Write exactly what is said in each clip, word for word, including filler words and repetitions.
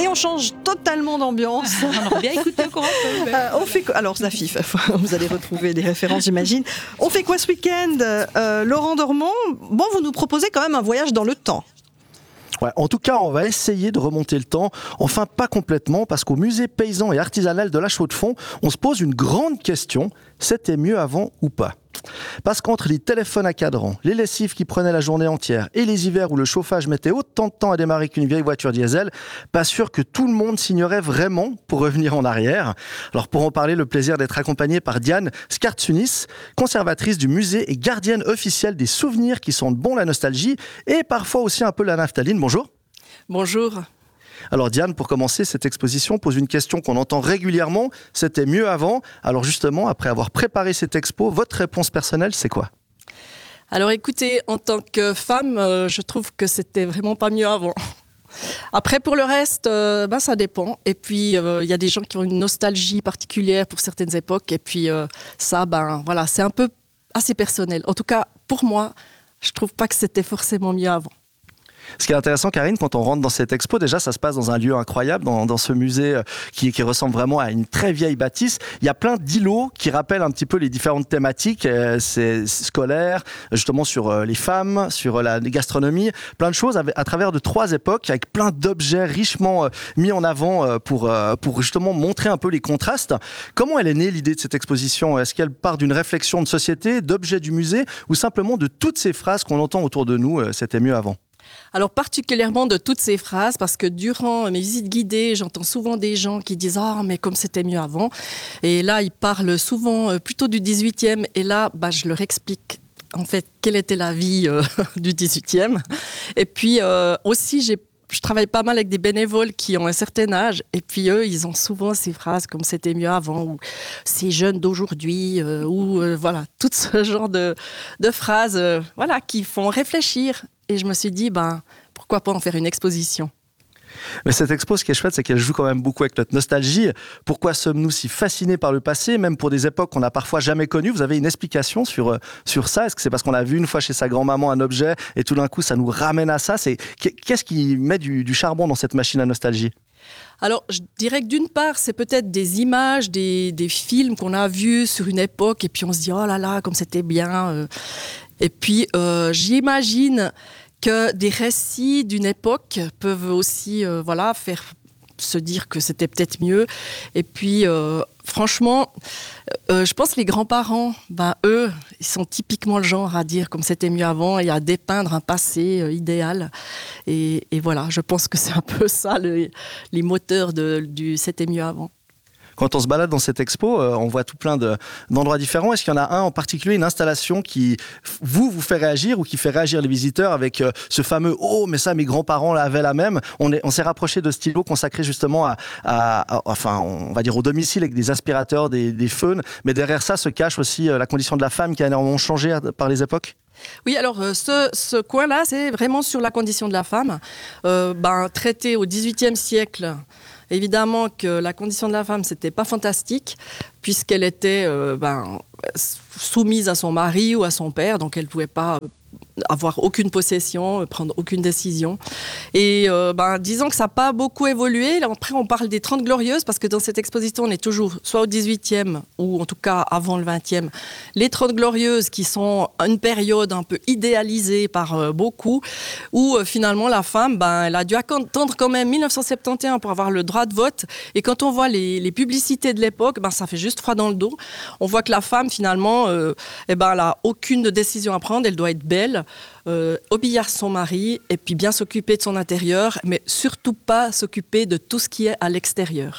Et on change totalement d'ambiance. On aurait bien écouté encore un peu. Euh, on fait quoi Alors, Zafif, vous allez retrouver des références, j'imagine. On fait quoi ce week-end euh, Laurent Dormont, bon, vous nous proposez quand même un voyage dans le temps. Ouais, en tout cas, on va essayer de remonter le temps. Enfin, pas complètement, parce qu'au musée paysan et artisanal de la Chaux-de-Fonds, on se pose une grande question. C'était mieux avant ou pas ? Parce qu'entre les téléphones à cadran, les lessives qui prenaient la journée entière et les hivers où le chauffage mettait autant de temps à démarrer qu'une vieille voiture diesel, pas sûr que tout le monde signerait vraiment pour revenir en arrière. Alors pour en parler, le plaisir d'être accompagné par Diane Skartsunis, conservatrice du musée et gardienne officielle des souvenirs qui sentent bon la nostalgie et parfois aussi un peu la naphtaline. Bonjour. Bonjour. Alors Diane, pour commencer, cette exposition pose une question qu'on entend régulièrement. C'était mieux avant. Alors justement, après avoir préparé cette expo, votre réponse personnelle, c'est quoi ? Alors écoutez, en tant que femme, euh, je trouve que c'était vraiment pas mieux avant. Après, pour le reste, euh, ben, ça dépend. Et puis, il euh, y a des gens qui ont une nostalgie particulière pour certaines époques. Et puis, euh, ça, ben, voilà, c'est un peu assez personnel. En tout cas, pour moi, je trouve pas que c'était forcément mieux avant. Ce qui est intéressant, Karine, quand on rentre dans cette expo, déjà, ça se passe dans un lieu incroyable, dans, dans ce musée qui, qui ressemble vraiment à une très vieille bâtisse. Il y a plein d'îlots qui rappellent un petit peu les différentes thématiques. Euh, c'est scolaire, justement sur euh, les femmes, sur euh, la gastronomie, plein de choses à, à travers de trois époques, avec plein d'objets richement euh, mis en avant euh, pour, euh, pour justement montrer un peu les contrastes. Comment elle est née, l'idée de cette exposition ? Est-ce qu'elle part d'une réflexion de société, d'objets du musée, ou simplement de toutes ces phrases qu'on entend autour de nous, euh, c'était mieux avant ? Alors particulièrement de toutes ces phrases, parce que durant mes visites guidées, j'entends souvent des gens qui disent « Ah, mais comme c'était mieux avant ». Et là, ils parlent souvent plutôt du dix-huitième. Et là, bah, je leur explique en fait quelle était la vie euh, du dix-huitième. Et puis euh, aussi, j'ai Je travaille pas mal avec des bénévoles qui ont un certain âge et puis eux, ils ont souvent ces phrases comme « c'était mieux avant » ou « ces jeunes d'aujourd'hui euh, » ou euh, voilà, tout ce genre de, de phrases euh, voilà, qui font réfléchir. Et je me suis dit, ben, pourquoi pas en faire une exposition ? Mais cette expo, ce qui est chouette, c'est qu'elle joue quand même beaucoup avec notre nostalgie. Pourquoi sommes-nous si fascinés par le passé, même pour des époques qu'on n'a parfois jamais connues ? Vous avez une explication sur, sur ça ? Est-ce que c'est parce qu'on a vu une fois chez sa grand-maman un objet et tout d'un coup, ça nous ramène à ça ? C'est, qu'est-ce qui met du, du charbon dans cette machine à nostalgie ? Alors, je dirais que d'une part, c'est peut-être des images, des, des films qu'on a vus sur une époque et puis on se dit « oh là là, comme c'était bien ». Et puis, euh, j'imagine que des récits d'une époque peuvent aussi euh, voilà, faire se dire que c'était peut-être mieux. Et puis, euh, franchement, euh, je pense que les grands-parents, ben, eux, ils sont typiquement le genre à dire comme c'était mieux avant et à dépeindre un passé euh, idéal. Et, et voilà, je pense que c'est un peu ça, le, les moteurs de, du c'était mieux avant. Quand on se balade dans cette expo, euh, on voit tout plein de, d'endroits différents. Est-ce qu'il y en a un en particulier, une installation qui, vous, vous fait réagir ou qui fait réagir les visiteurs avec euh, ce fameux « Oh, mais ça, mes grands-parents avaient la même ». On, est, on s'est rapproché de stylos consacrés justement à, à, à, enfin, on va dire au domicile avec des aspirateurs, des, des feunes. Mais derrière ça se cache aussi euh, la condition de la femme qui a énormément changé par les époques. Oui, alors euh, ce, ce coin-là, c'est vraiment sur la condition de la femme. Euh, ben, traité au dix-huitième siècle, évidemment que la condition de la femme, c'était pas fantastique, puisqu'elle était euh, ben, soumise à son mari ou à son père, donc elle pouvait pas avoir aucune possession, prendre aucune décision. Et euh, ben, disons que ça n'a pas beaucoup évolué. Là, après, on parle des trente glorieuses, parce que dans cette exposition, on est toujours soit au dix-huitième, ou en tout cas avant le vingtième. Les trente glorieuses, qui sont une période un peu idéalisée par euh, beaucoup, où euh, finalement la femme, ben, elle a dû attendre quand même dix-neuf cent soixante et onze pour avoir le droit de vote. Et quand on voit les, les publicités de l'époque, ben, ça fait juste froid dans le dos. On voit que la femme, finalement, euh, eh ben, elle n'a aucune décision à prendre. Elle doit être belle, Euh, obéir son mari et puis bien s'occuper de son intérieur, mais surtout pas s'occuper de tout ce qui est à l'extérieur.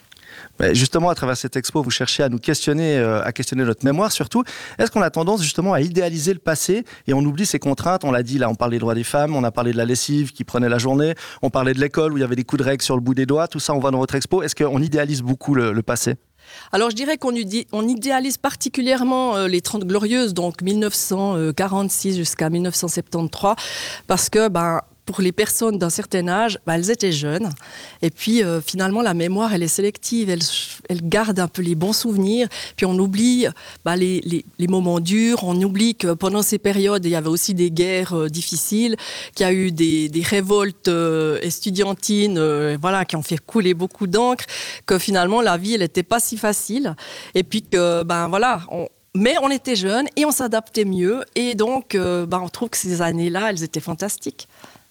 Mais justement, à travers cette expo, vous cherchez à nous questionner, euh, à questionner notre mémoire surtout. Est-ce qu'on a tendance justement à idéaliser le passé et on oublie ses contraintes ? On l'a dit, là, on parle des droits des femmes, on a parlé de la lessive qui prenait la journée, on parlait de l'école où il y avait des coups de règle sur le bout des doigts. Tout ça, on voit dans votre expo. Est-ce qu'on idéalise beaucoup le, le passé ? Alors je dirais qu'on on idéalise particulièrement euh, les trente glorieuses, donc dix-neuf cent quarante-six jusqu'à dix-neuf cent soixante-treize, parce que ben, pour les personnes d'un certain âge, bah, elles étaient jeunes. Et puis, euh, finalement, la mémoire, elle est sélective. Elle, elle garde un peu les bons souvenirs. Puis, on oublie bah, les, les, les moments durs. On oublie que pendant ces périodes, il y avait aussi des guerres euh, difficiles, qu'il y a eu des, des révoltes euh, estudiantines euh, voilà, qui ont fait couler beaucoup d'encre, que finalement, la vie, elle n'était pas si facile. Et puis que, ben voilà... On, Mais on était jeunes et on s'adaptait mieux. Et donc, euh, bah, on trouve que ces années-là, elles étaient fantastiques.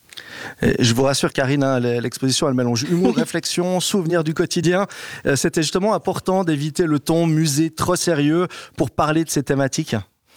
Et je vous rassure, Karine, hein, l'exposition, elle mélange humour, réflexion, souvenirs du quotidien. Euh, c'était justement important d'éviter le ton musée trop sérieux pour parler de ces thématiques.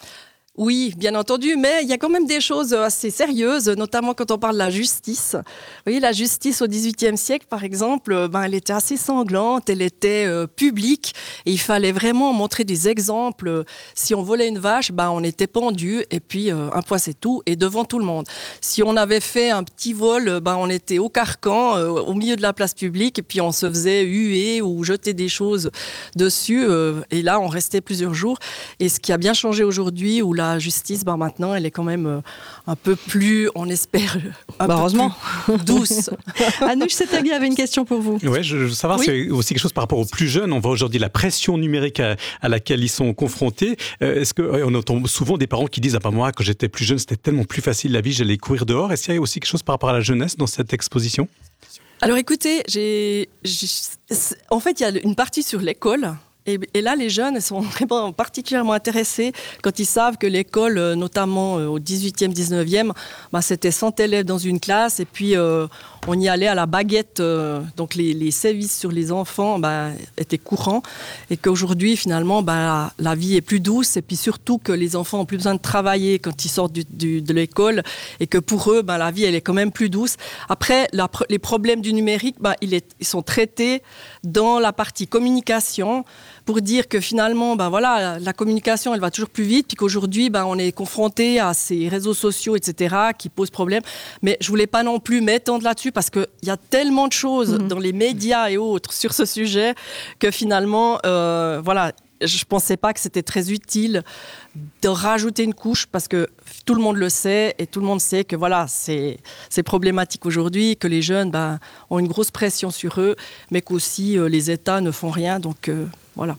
Oui, bien entendu, mais il y a quand même des choses assez sérieuses, notamment quand on parle de la justice. Vous voyez, la justice au dix-huitième siècle, par exemple, ben, elle était assez sanglante, elle était euh, publique, et il fallait vraiment montrer des exemples. Si on volait une vache, ben, on était pendu, et puis euh, un point c'est tout, et devant tout le monde. Si on avait fait un petit vol, ben, on était au carcan, euh, au milieu de la place publique, et puis on se faisait huer ou jeter des choses dessus, euh, et là, on restait plusieurs jours. Et ce qui a bien changé aujourd'hui, où la La justice, ben maintenant, elle est quand même euh, un peu plus, on espère, un bah peu heureusement. plus douce. Anouche Setagui avait une question pour vous. Ouais, je, je veux savoir, oui. C'est aussi quelque chose par rapport aux plus jeunes. On voit aujourd'hui la pression numérique à, à laquelle ils sont confrontés. Euh, est-ce que on entend souvent des parents qui disent ah ben moi, quand j'étais plus jeune, c'était tellement plus facile la vie, j'allais courir dehors. Est-ce qu'il y a aussi quelque chose par rapport à la jeunesse dans cette exposition? Alors écoutez, j'ai, j'ai, en fait, il y a une partie sur l'école. Et, et là, les jeunes sont vraiment particulièrement intéressés quand ils savent que l'école, notamment au dix-huitième, dix-neuvième, bah, c'était cent élèves dans une classe et puis euh, on y allait à la baguette. Euh, donc les, les sévices sur les enfants bah, étaient courants et qu'aujourd'hui, finalement, bah, la, la vie est plus douce et puis surtout que les enfants n'ont plus besoin de travailler quand ils sortent du, du, de l'école et que pour eux, bah, la vie, elle est quand même plus douce. Après, la, les problèmes du numérique, bah, il est, ils sont traités dans la partie communication, pour dire que finalement, ben voilà, la communication, elle va toujours plus vite, puis qu'aujourd'hui, ben, on est confronté à ces réseaux sociaux, et cetera, qui posent problème. Mais je voulais pas non plus m'étendre là-dessus, parce qu'il y a tellement de choses mmh. dans les médias et autres sur ce sujet, que finalement, euh, voilà, je pensais pas que c'était très utile de rajouter une couche, parce que tout le monde le sait, et tout le monde sait que voilà, c'est, c'est problématique aujourd'hui, que les jeunes ben, ont une grosse pression sur eux, mais qu'aussi euh, les États ne font rien, donc euh, voilà.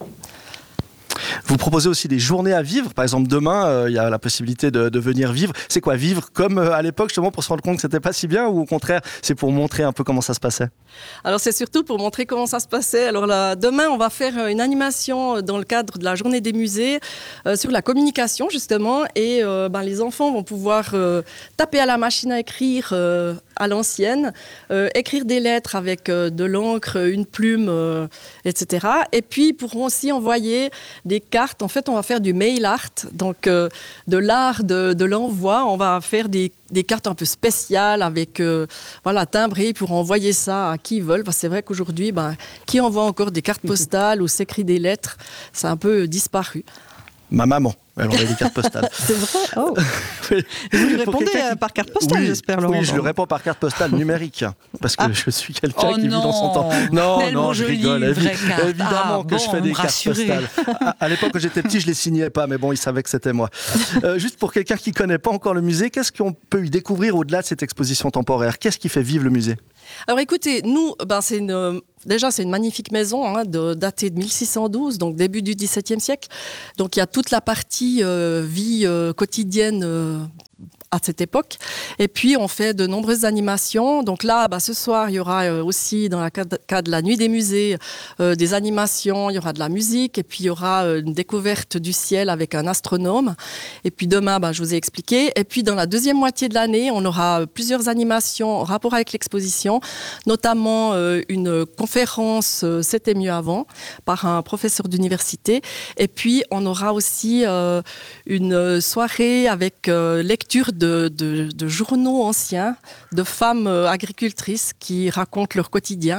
Vous proposez aussi des journées à vivre. Par exemple, demain, il euh, y a la possibilité de, de venir vivre. C'est quoi, vivre comme euh, à l'époque, justement, pour se rendre compte que c'était pas si bien, ou au contraire, c'est pour montrer un peu comment ça se passait? Alors, c'est surtout pour montrer comment ça se passait. Alors là, demain, on va faire une animation dans le cadre de la journée des musées euh, sur la communication, justement. Et euh, ben, les enfants vont pouvoir euh, taper à la machine à écrire euh, à l'ancienne, euh, écrire des lettres avec euh, de l'encre, une plume, euh, et cetera. Et puis, ils pourront aussi envoyer des cartes. En fait, on va faire du mail art, donc euh, de l'art de, de l'envoi. On va faire des, des cartes un peu spéciales avec euh, voilà, timbrées pour envoyer ça à qui ils veulent. Parce que c'est vrai qu'aujourd'hui, ben, qui envoie encore des cartes postales ou s'écrit des lettres, c'est un peu disparu. Ma maman, elle envoie des cartes postales. C'est vrai? Oh. Oui. Et vous lui répondez qui... par carte postale, oui, j'espère, Laurent. Oui, je lui réponds par carte postale numérique, parce que ah. je suis quelqu'un oh qui non. vit dans son temps. Non, Tellement non, je rigole. Évi- évidemment ah, que bon, je fais des cartes rassurez. postales. À, à l'époque, quand j'étais petit, je les signais pas, mais bon, ils savaient que c'était moi. Euh, juste pour quelqu'un qui connaît pas encore le musée, qu'est-ce qu'on peut y découvrir au-delà de cette exposition temporaire? Qu'est-ce qui fait vivre le musée? Alors écoutez, nous, ben, c'est une, déjà c'est une magnifique maison hein, de, datée de mille six cent douze, donc début du dix-septième siècle. Donc il y a toute la partie euh, vie euh, quotidienne euh, à cette époque. Et puis on fait de nombreuses animations. Donc là, bah, ce soir, il y aura euh, aussi dans le cadre, cadre de la nuit des musées euh, des animations, il y aura de la musique et puis il y aura euh, une découverte du ciel avec un astronome. Et puis demain, bah, je vous ai expliqué. Et puis dans la deuxième moitié de l'année, on aura plusieurs animations en rapport avec l'exposition, notamment euh, une conférence euh, C'était mieux avant par un professeur d'université. Et puis on aura aussi euh, une soirée avec euh, lecture de, de, de journaux anciens, de femmes euh, agricultrices qui racontent leur quotidien.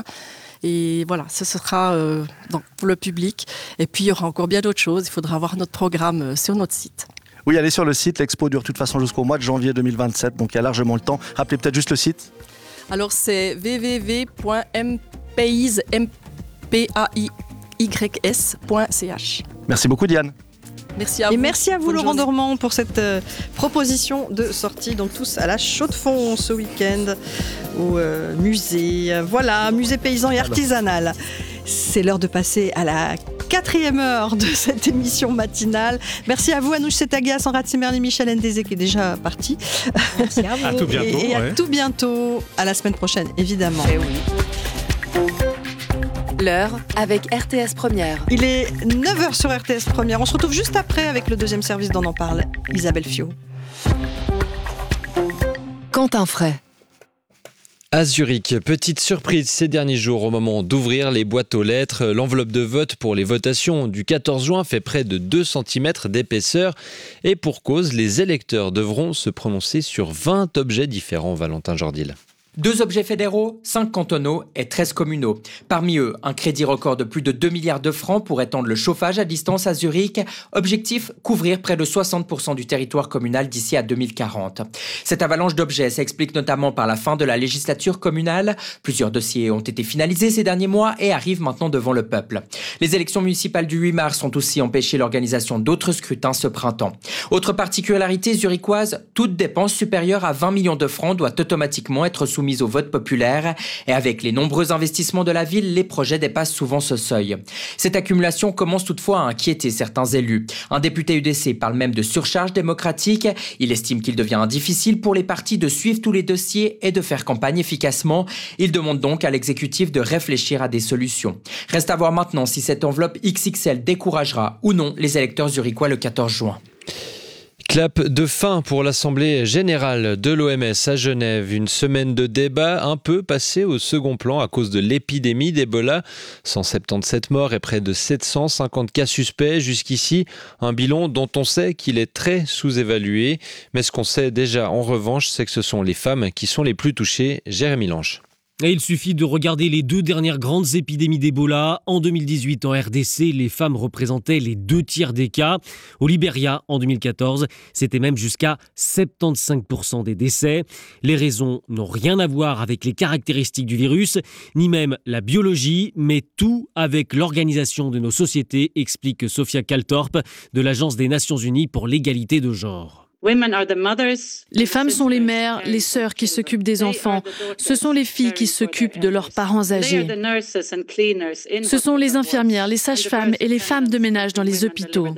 Et voilà, ce sera euh, donc pour le public. Et puis, il y aura encore bien d'autres choses. Il faudra voir notre programme euh, sur notre site. Oui, allez sur le site. L'expo dure de toute façon jusqu'au mois de janvier deux mille vingt-sept. Donc, il y a largement le temps. Rappelez peut-être juste le site. Alors, c'est w w w point m p a y s point c h. Merci beaucoup, Diane. Merci à vous. Et merci à vous, Bonne Laurent journée. Dormand, pour cette euh, proposition de sortie. Donc tous à la Chaux-de-Fonds ce week-end au euh, musée. Voilà, musée paysan et artisanal. C'est l'heure de passer à la quatrième heure de cette émission matinale. Merci à vous, Anouche Setaga, Sandra Tsimerli, Michel Ndezé qui est déjà parti. Merci à vous. À tout bientôt. Et, et à ouais. tout bientôt, à la semaine prochaine, évidemment. Eh oui. L'heure avec R T S Première. Il est neuf heures sur R T S Première. On se retrouve juste après avec le deuxième service d'On en parle, Isabelle Fiot. Quentin Fray. À Zurich, petite surprise ces derniers jours au moment d'ouvrir les boîtes aux lettres. L'enveloppe de vote pour les votations du quatorze juin fait près de deux centimètres d'épaisseur. Et pour cause, les électeurs devront se prononcer sur vingt objets différents, Valentin Jordil. Deux objets fédéraux, cinq cantonaux et treize communaux. Parmi eux, un crédit record de plus de deux milliards de francs pour étendre le chauffage à distance à Zurich. Objectif, couvrir près de soixante pour cent du territoire communal d'ici à deux mille quarante. Cette avalanche d'objets s'explique notamment par la fin de la législature communale. Plusieurs dossiers ont été finalisés ces derniers mois et arrivent maintenant devant le peuple. Les élections municipales du huit mars ont aussi empêché l'organisation d'autres scrutins ce printemps. Autre particularité zurichoise, toute dépense supérieure à vingt millions de francs doit automatiquement être soumise au vote populaire. Et avec les nombreux investissements de la ville, les projets dépassent souvent ce seuil. Cette accumulation commence toutefois à inquiéter certains élus. Un député U D C parle même de surcharge démocratique. Il estime qu'il devient difficile pour les partis de suivre tous les dossiers et de faire campagne efficacement. Il demande donc à l'exécutif de réfléchir à des solutions. Reste à voir maintenant si cette enveloppe X X L découragera ou non les électeurs zurichois le quatorze juin. Clap de fin pour l'Assemblée générale de l'O M S à Genève. Une semaine de débat un peu passée au second plan à cause de l'épidémie d'Ebola. cent soixante-dix-sept morts et près de sept cent cinquante cas suspects. Jusqu'ici, un bilan dont on sait qu'il est très sous-évalué. Mais ce qu'on sait déjà en revanche, c'est que ce sont les femmes qui sont les plus touchées. Jérémy Lange. Et il suffit de regarder les deux dernières grandes épidémies d'Ebola. En deux mille dix-huit, en R D C, les femmes représentaient les deux tiers des cas. Au Libéria, en deux mille quatorze, c'était même jusqu'à soixante-quinze pour cent des décès. Les raisons n'ont rien à voir avec les caractéristiques du virus, ni même la biologie, mais tout avec l'organisation de nos sociétés, explique Sophia Kaltorp de l'Agence des Nations Unies pour l'égalité de genre. Les femmes sont les mères, les sœurs qui s'occupent des enfants. Ce sont les filles qui s'occupent de leurs parents âgés. Ce sont les infirmières, les sages-femmes et les femmes de ménage dans les hôpitaux.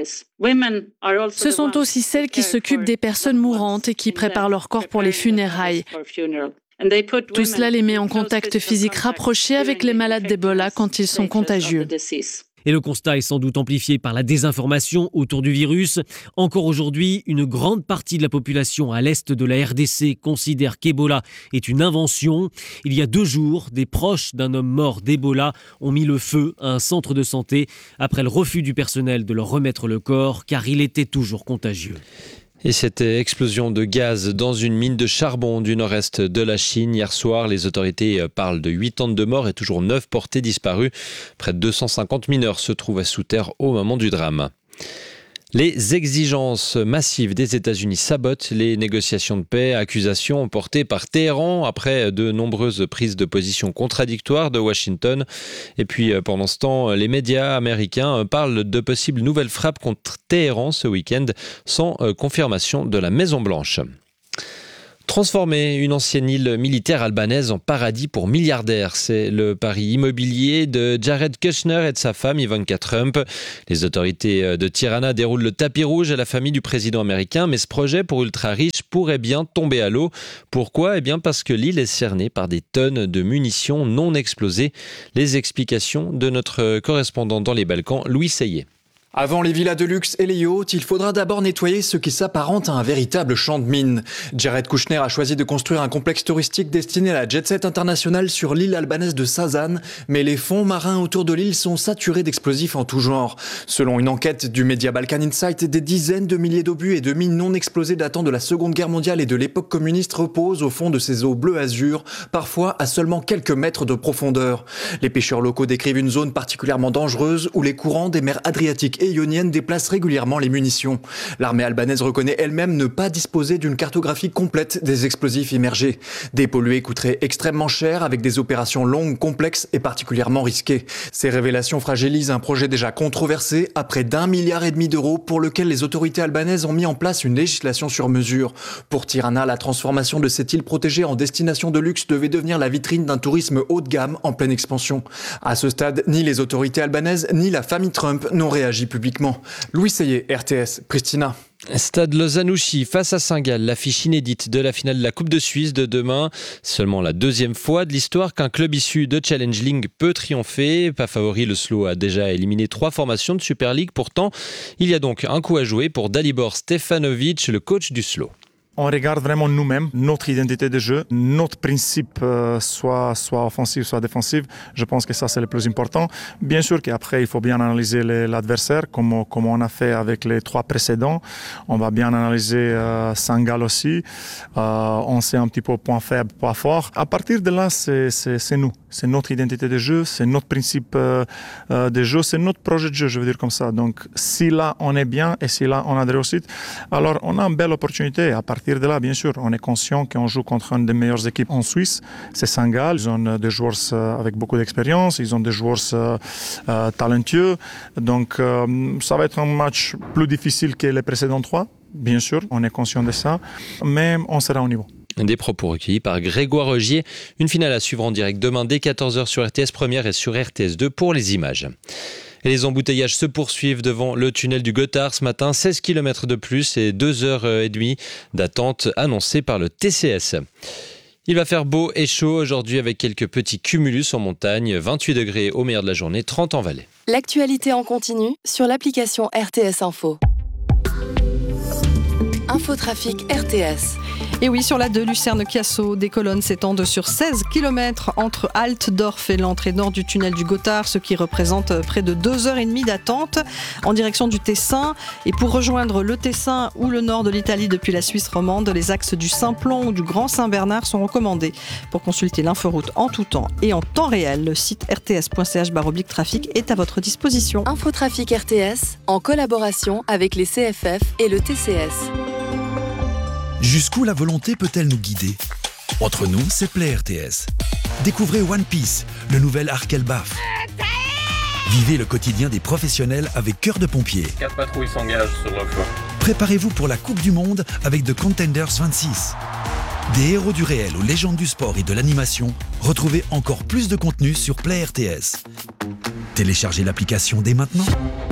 Ce sont aussi celles qui s'occupent des personnes mourantes et qui préparent leur corps pour les funérailles. Tout cela les met en contact physique rapproché avec les malades d'Ebola quand ils sont contagieux. Et le constat est sans doute amplifié par la désinformation autour du virus. Encore aujourd'hui, une grande partie de la population à l'est de la R D C considère qu'Ebola est une invention. Il y a deux jours, des proches d'un homme mort d'Ebola ont mis le feu à un centre de santé après le refus du personnel de leur remettre le corps car il était toujours contagieux. Et cette explosion de gaz dans une mine de charbon du nord-est de la Chine. Hier soir, les autorités parlent de quatre-vingt-deux morts et toujours neuf portés disparus. Près de deux cent cinquante mineurs se trouvaient sous terre au moment du drame. Les exigences massives des États-Unis sabotent les négociations de paix, accusations portées par Téhéran après de nombreuses prises de position contradictoires de Washington. Et puis pendant ce temps, les médias américains parlent de possibles nouvelles frappes contre Téhéran ce week-end sans confirmation de la Maison-Blanche. Transformer une ancienne île militaire albanaise en paradis pour milliardaires, c'est le pari immobilier de Jared Kushner et de sa femme Ivanka Trump. Les autorités de Tirana déroulent le tapis rouge à la famille du président américain, mais ce projet pour ultra-riches pourrait bien tomber à l'eau. Pourquoi ? Eh bien parce que l'île est cernée par des tonnes de munitions non explosées. Les explications de notre correspondant dans les Balkans, Louis Seyé. Avant les villas de luxe et les yachts, il faudra d'abord nettoyer ce qui s'apparente à un véritable champ de mines. Jared Kushner a choisi de construire un complexe touristique destiné à la jet-set internationale sur l'île albanaise de Sazan, mais les fonds marins autour de l'île sont saturés d'explosifs en tout genre. Selon une enquête du média Balkan Insight, des dizaines de milliers d'obus et de mines non explosées datant de la Seconde Guerre mondiale et de l'époque communiste reposent au fond de ces eaux bleu azur, parfois à seulement quelques mètres de profondeur. Les pêcheurs locaux décrivent une zone particulièrement dangereuse où les courants des mers Adriatique soviétique et ionienne déplacent régulièrement les munitions. L'armée albanaise reconnaît elle-même ne pas disposer d'une cartographie complète des explosifs immergés. Dépolluer coûterait extrêmement cher avec des opérations longues, complexes et particulièrement risquées. Ces révélations fragilisent un projet déjà controversé à près d'un milliard et demi d'euros pour lequel les autorités albanaises ont mis en place une législation sur mesure. Pour Tirana, la transformation de cette île protégée en destination de luxe devait devenir la vitrine d'un tourisme haut de gamme en pleine expansion. À ce stade, ni les autorités albanaises ni la famille Trump n'ont réagi publiquement. Louis Seyé, R T S, Pristina. Stade Lozanouchi face à Saint-Gall, l'affiche inédite de la finale de la Coupe de Suisse de demain. Seulement la deuxième fois de l'histoire qu'un club issu de Challenge League peut triompher. Pas favori, le Slow a déjà éliminé trois formations de Super League. Pourtant, il y a donc un coup à jouer pour Dalibor Stefanovic, le coach du Slow. On regarde vraiment nous-mêmes, notre identité de jeu, notre principe, euh, soit, soit offensif, soit défensif. Je pense que ça, c'est le plus important. Bien sûr qu'après, il faut bien analyser les, l'adversaire, comme, comme on a fait avec les trois précédents. On va bien analyser euh, Saint-Gall aussi. Euh, on sait un petit peu point faible, point fort. À partir de là, c'est, c'est, c'est nous. C'est notre identité de jeu, c'est notre principe euh, euh, de jeu, c'est notre projet de jeu, je veux dire comme ça. Donc, si là, on est bien et si là, on a des réussites, alors on a une belle opportunité. À partir de là, bien sûr, on est conscient qu'on joue contre une des meilleures équipes en Suisse, c'est Saint-Gall. Ils ont des joueurs avec beaucoup d'expérience, ils ont des joueurs euh, euh, talentueux. Donc, euh, ça va être un match plus difficile que les précédents trois, bien sûr, on est conscient de ça, mais on sera au niveau. Des propos recueillis par Grégoire Ogier. Une finale à suivre en direct demain dès quatorze heures sur R T S Première et sur R T S deux pour les images. Et les embouteillages se poursuivent devant le tunnel du Gothard ce matin. seize kilomètres de plus et deux heures trente d'attente annoncée par le T C S. Il va faire beau et chaud aujourd'hui avec quelques petits cumulus en montagne. vingt-huit degrés au meilleur de la journée, trente en vallée. L'actualité en continu sur l'application R T S Info. Infotrafic R T S. Et oui, sur la deux, Lucerne-Chiasso, des colonnes s'étendent sur seize kilomètres entre Altdorf et l'entrée nord du tunnel du Gothard, ce qui représente près de deux heures trente d'attente en direction du Tessin. Et pour rejoindre le Tessin ou le nord de l'Italie depuis la Suisse romande, les axes du Simplon ou du Grand Saint-Bernard sont recommandés. Pour consulter l'inforoute en tout temps et en temps réel, le site r t s point c h barre oblique trafic est à votre disposition. Infotrafic R T S, en collaboration avec les C F F et le T C S. Jusqu'où la volonté peut-elle nous guider ? Entre nous, c'est Play R T S. Découvrez One Piece, le nouvel arc Elbaf. Vivez le quotidien des professionnels avec Cœur de pompier. Quatre patrouilles s'engagent sur le flanc. Préparez-vous pour la Coupe du Monde avec The Contenders vingt-six. Des héros du réel aux légendes du sport et de l'animation, retrouvez encore plus de contenu sur Play R T S. Téléchargez l'application dès maintenant.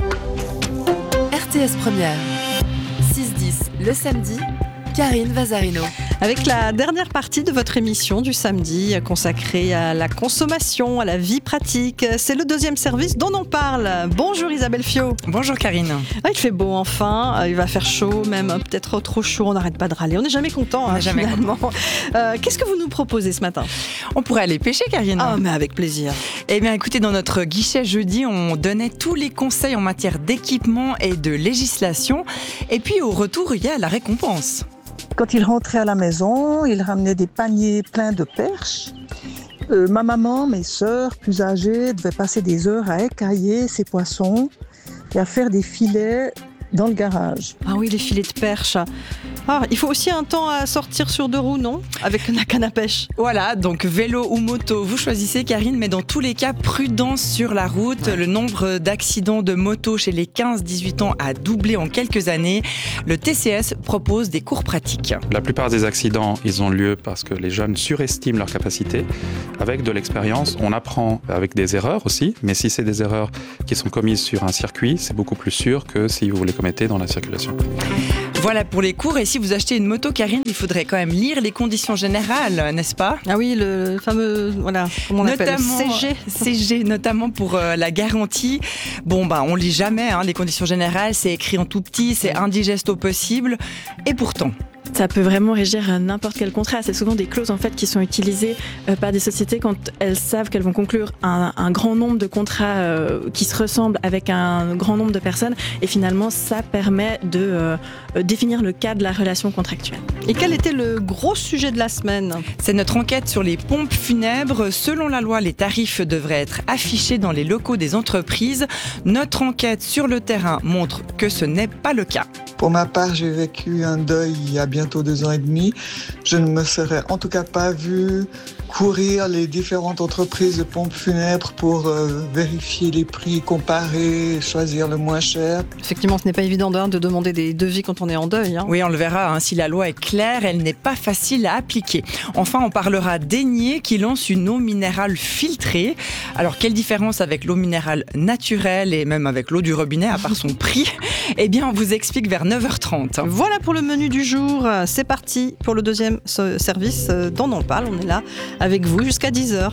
R T S Première. six dix le samedi. Karine Vazarino. Avec la dernière partie de votre émission du samedi consacrée à la consommation, à la vie pratique, c'est le deuxième service dont on parle. Bonjour Isabelle Fiot. Bonjour Karine. Ah, il fait beau enfin, il va faire chaud, même peut-être trop chaud, on n'arrête pas de râler. On n'est jamais content hein, jamais finalement. Content. Euh, qu'est-ce que vous nous proposez ce matin ? On pourrait aller pêcher Karine. Ah mais avec plaisir. Eh bien écoutez, dans notre guichet jeudi, on donnait tous les conseils en matière d'équipement et de législation. Et puis au retour, il y a la récompense. Quand il rentrait à la maison, il ramenait des paniers pleins de perches. Euh, ma maman, mes sœurs plus âgées devaient passer des heures à écailler ces poissons et à faire des filets dans le garage. Ah oui, les filets de perche. Ah, il faut aussi un temps à sortir sur deux roues, non ? Avec la canne à pêche. Voilà, donc vélo ou moto, vous choisissez Karine, mais dans tous les cas, prudence sur la route. Le nombre d'accidents de moto chez les quinze dix-huit ans a doublé en quelques années. Le T C S propose des cours pratiques. La plupart des accidents, ils ont lieu parce que les jeunes surestiment leurs capacités. Avec de l'expérience, on apprend avec des erreurs aussi, mais si c'est des erreurs qui sont commises sur un circuit, c'est beaucoup plus sûr que si vous les commettez dans la circulation. Voilà pour les cours. Et si vous achetez une moto, Karine, il faudrait quand même lire les conditions générales, n'est-ce pas ? Ah oui, le fameux, voilà, comment on appelle, C G. C G, notamment pour euh, la garantie. Bon, bah, on lit jamais hein, les conditions générales. C'est écrit en tout petit, c'est indigeste au possible. Et pourtant... Ça peut vraiment régir n'importe quel contrat. C'est souvent des clauses en fait qui sont utilisées euh, par des sociétés quand elles savent qu'elles vont conclure un, un grand nombre de contrats euh, qui se ressemblent avec un grand nombre de personnes. Et finalement, ça permet de euh, définir le cadre de la relation contractuelle. Et quel était le gros sujet de la semaine ? C'est notre enquête sur les pompes funèbres. Selon la loi, les tarifs devraient être affichés dans les locaux des entreprises. Notre enquête sur le terrain montre que ce n'est pas le cas. Pour ma part, j'ai vécu un deuil il y a bientôt deux ans et demi. Je ne me serais en tout cas pas vue courir les différentes entreprises de pompes funèbres pour euh, vérifier les prix, comparer, choisir le moins cher. Effectivement, ce n'est pas évident de, de demander des devis quand on est en deuil. Hein. Oui, on le verra. Hein, si la loi est claire, elle n'est pas facile à appliquer. Enfin, on parlera d'Aigné qui lance une eau minérale filtrée. Alors, quelle différence avec l'eau minérale naturelle et même avec l'eau du robinet, à part son prix ? Eh bien, on vous explique vers neuf heures trente. Voilà pour le menu du jour. C'est parti pour le deuxième service dont on parle. On est là avec vous jusqu'à dix heures.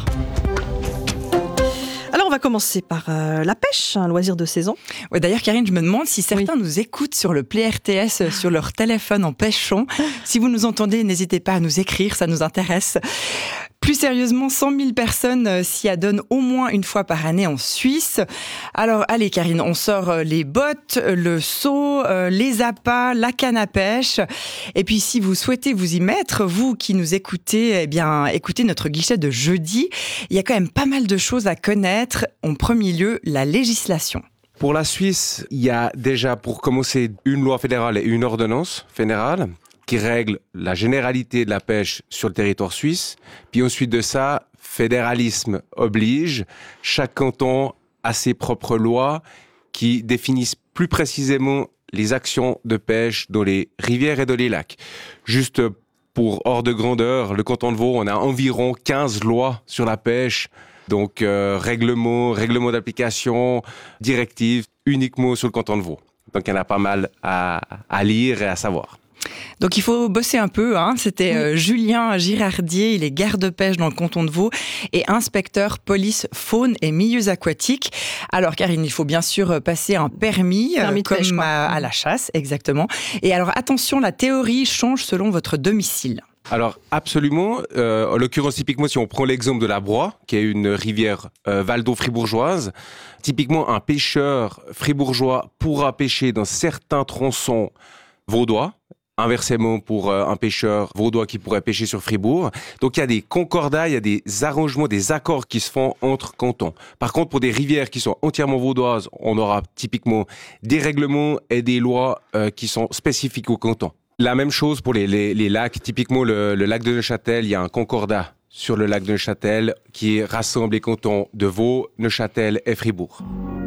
Alors, on va commencer par euh, la pêche, un loisir de saison. Ouais, d'ailleurs, Karine, je me demande si certains oui. nous écoutent sur le Play R T S, sur leur téléphone en pêchant. Si vous nous entendez, n'hésitez pas à nous écrire, ça nous intéresse. Plus sérieusement, cent mille personnes s'y adonnent au moins une fois par année en Suisse. Alors, allez Karine, on sort les bottes, le seau, les appâts, la canne à pêche. Et puis, si vous souhaitez vous y mettre, vous qui nous écoutez, eh bien, écoutez notre guichet de jeudi. Il y a quand même pas mal de choses à connaître. En premier lieu, la législation. Pour la Suisse, il y a déjà, pour commencer, une loi fédérale et une ordonnance fédérale qui règle la généralité de la pêche sur le territoire suisse. Puis ensuite de ça, fédéralisme oblige. Chaque canton a ses propres lois qui définissent plus précisément les actions de pêche dans les rivières et dans les lacs. Juste pour ordre de grandeur, le canton de Vaud, on a environ quinze lois sur la pêche. Donc, euh, règlement, règlement d'application, directives, uniquement sur le canton de Vaud. Donc, il y en a pas mal à, à lire et à savoir. Donc il faut bosser un peu, hein. C'était oui. euh, Julien Girardier, il est garde-pêche dans le canton de Vaud et inspecteur police faune et milieux aquatiques. Alors Karine, il faut bien sûr passer un permis, permis euh, comme pêche, à, à la chasse, exactement. Et alors attention, la théorie change selon votre domicile. Alors absolument, euh, en l'occurrence typiquement si on prend l'exemple de la Broye, qui est une rivière euh, Val d'Eau fribourgeoise, typiquement un pêcheur fribourgeois pourra pêcher dans certains tronçons vaudois. Inversement pour euh, un pêcheur vaudois qui pourrait pêcher sur Fribourg. Donc il y a des concordats, il y a des arrangements, des accords qui se font entre cantons. Par contre, pour des rivières qui sont entièrement vaudoises, on aura typiquement des règlements et des lois euh, qui sont spécifiques au canton. La même chose pour les, les, les lacs. Typiquement, le, le lac de Neuchâtel, il y a un concordat sur le lac de Neuchâtel qui rassemble les cantons de Vaud, Neuchâtel et Fribourg.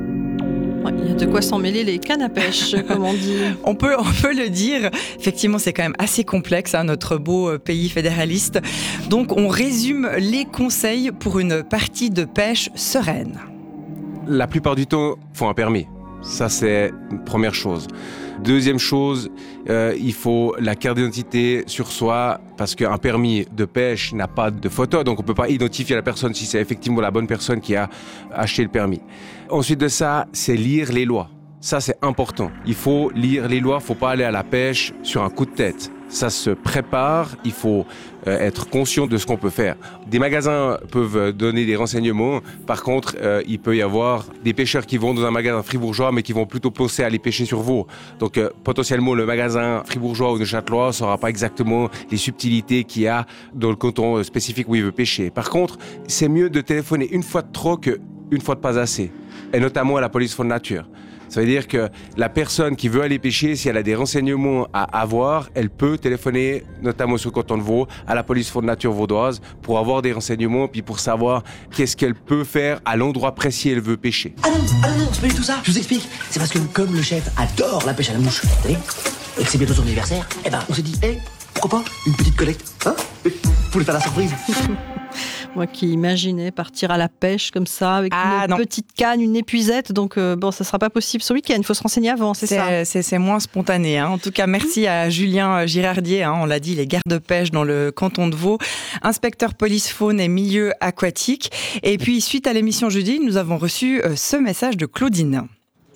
Il y a de quoi s'en mêler les cannes à pêche, comme on dit. On peut, on peut le dire. Effectivement, c'est quand même assez complexe, hein, notre beau pays fédéraliste. Donc, on résume les conseils pour une partie de pêche sereine. La plupart du temps, il faut un permis. Ça, c'est une première chose. Deuxième chose, euh, il faut la carte d'identité sur soi parce qu'un permis de pêche n'a pas de photo, donc on ne peut pas identifier la personne si c'est effectivement la bonne personne qui a acheté le permis. Ensuite de ça, c'est lire les lois. Ça, c'est important. Il faut lire les lois, il ne faut pas aller à la pêche sur un coup de tête. Ça se prépare, il faut euh, être conscient de ce qu'on peut faire. Des magasins peuvent donner des renseignements. Par contre, euh, il peut y avoir des pêcheurs qui vont dans un magasin fribourgeois, mais qui vont plutôt penser à aller pêcher sur Vaud. Donc, euh, potentiellement, le magasin fribourgeois ou neuchâtelois ne saura pas exactement les subtilités qu'il y a dans le canton spécifique où il veut pêcher. Par contre, c'est mieux de téléphoner une fois de trop qu'une fois de pas assez. Et notamment à la police faune nature. Ça veut dire que la personne qui veut aller pêcher, si elle a des renseignements à avoir, elle peut téléphoner, notamment sur le canton de Vaud, à la police faune nature vaudoise pour avoir des renseignements puis pour savoir qu'est-ce qu'elle peut faire à l'endroit précis où elle veut pêcher. Ah non, ah non, c'est pas du tout ça, je vous explique. C'est parce que comme le chef adore la pêche à la mouche, vous savez, et que c'est bientôt son anniversaire, eh ben on s'est dit, hé, hey, pourquoi pas une petite collecte, hein? Vous voulez faire la surprise? Moi qui imaginais partir à la pêche comme ça, avec ah, une non. petite canne, une épuisette. Donc, euh, bon, ça ne sera pas possible ce week-end. Il faut se renseigner avant, c'est, c'est ça c'est, c'est moins spontané. Hein. En tout cas, merci à Julien Girardier. Hein, on l'a dit, il est garde-pêche dans le canton de Vaud, inspecteur police faune et milieux aquatiques. Et puis, suite à l'émission jeudi, nous avons reçu euh, ce message de Claudine.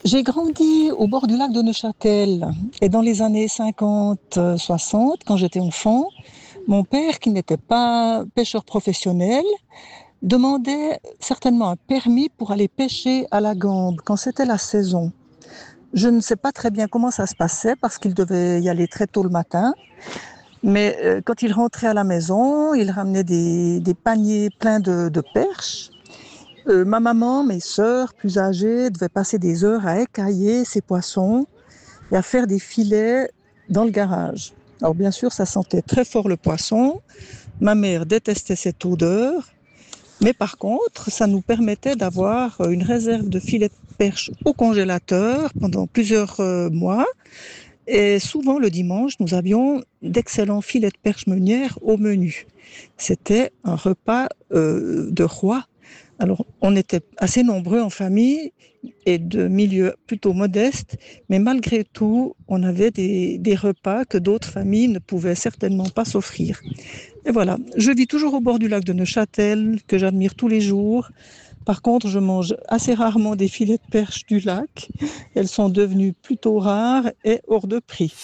J'ai grandi au bord du lac de Neuchâtel et dans les années cinquante soixante, quand j'étais enfant, mon père, qui n'était pas pêcheur professionnel, demandait certainement un permis pour aller pêcher à la gambe quand c'était la saison. Je ne sais pas très bien comment ça se passait parce qu'il devait y aller très tôt le matin. Mais euh, quand il rentrait à la maison, il ramenait des, des paniers pleins de, de perches. Euh, ma maman, mes sœurs plus âgées devaient passer des heures à écailler ces poissons et à faire des filets dans le garage. Alors bien sûr, ça sentait très fort le poisson. Ma mère détestait cette odeur. Mais par contre, ça nous permettait d'avoir une réserve de filets de perche au congélateur pendant plusieurs euh, mois. Et souvent, le dimanche, nous avions d'excellents filets de perche meunière au menu. C'était un repas euh, de roi. Alors, on était assez nombreux en famille et de milieux plutôt modestes, mais malgré tout, on avait des, des repas que d'autres familles ne pouvaient certainement pas s'offrir. Et voilà, je vis toujours au bord du lac de Neuchâtel, que j'admire tous les jours. Par contre, je mange assez rarement des filets de perche du lac. Elles sont devenues plutôt rares et hors de prix.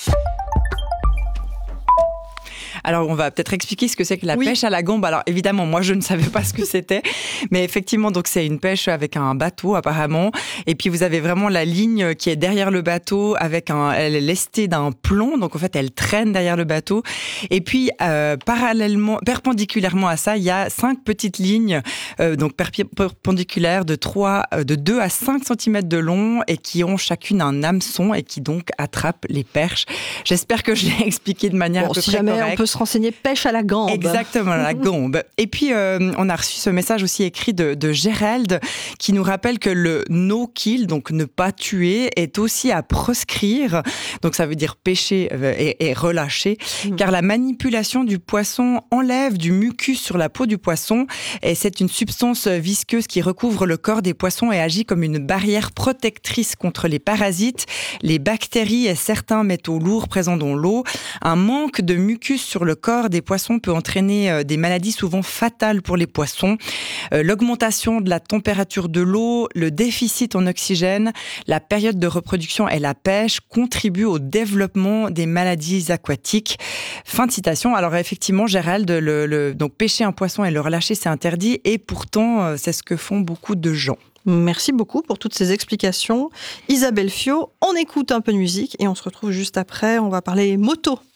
Alors, on va peut-être expliquer ce que c'est que la oui. pêche à la gambe. Alors, évidemment, moi, je ne savais pas ce que c'était. Mais effectivement, donc, c'est une pêche avec un bateau, apparemment. Et puis, vous avez vraiment la ligne qui est derrière le bateau avec un, elle est lestée d'un plomb. Donc, en fait, elle traîne derrière le bateau. Et puis, euh, parallèlement, perpendiculairement à ça, il y a cinq petites lignes, euh, donc, perpendiculaires de trois, de deux à cinq centimètres de long et qui ont chacune un hameçon et qui, donc, attrapent les perches. J'espère que je l'ai expliqué de manière bon, à peu si près jamais correcte. On peut se renseigner pêche à la gambe. Exactement, la gambe. Et puis, euh, on a reçu ce message aussi écrit de, de Gérald qui nous rappelle que le no-kill, donc ne pas tuer, est aussi à proscrire. Donc, ça veut dire pêcher et, et relâcher. Mmh. Car la manipulation du poisson enlève du mucus sur la peau du poisson. Et c'est une substance visqueuse qui recouvre le corps des poissons et agit comme une barrière protectrice contre les parasites, les bactéries et certains métaux lourds présents dans l'eau. Un manque de mucus sur le corps des poissons peut entraîner des maladies souvent fatales pour les poissons. Euh, l'augmentation de la température de l'eau, le déficit en oxygène, la période de reproduction et la pêche contribuent au développement des maladies aquatiques. Fin de citation. Alors effectivement, Gérald, le, le, donc pêcher un poisson et le relâcher, c'est interdit et pourtant, c'est ce que font beaucoup de gens. Merci beaucoup pour toutes ces explications. Isabelle Fiot, on écoute un peu de musique et on se retrouve juste après. On va parler moto.